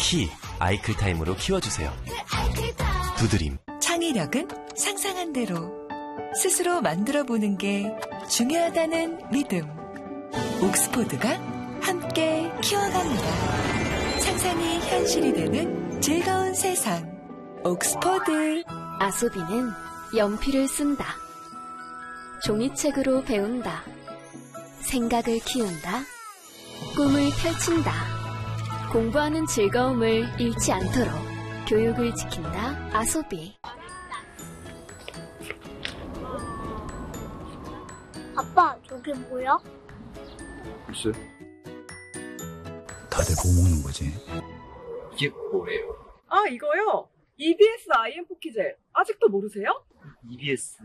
키 아이클타임으로 키워주세요. 두드림. 창의력은 상상한 대로 스스로 만들어보는 게 중요하다는 믿음. 옥스포드가 함께 키워갑니다. 상상이 현실이 되는 즐거운 세상. 옥스포드. 아소비는 연필을 쓴다. 종이책으로 배운다. 생각을 키운다. 꿈을 펼친다. 공부하는 즐거움을 잃지 않도록 교육을 지킨다. 아소비. 아빠, 저게 뭐야? 글쎄. 다들 보고 먹는 거지. 이게 뭐예요? 아, 이거요? EBS IM 포키젤. 아직도 모르세요? EBS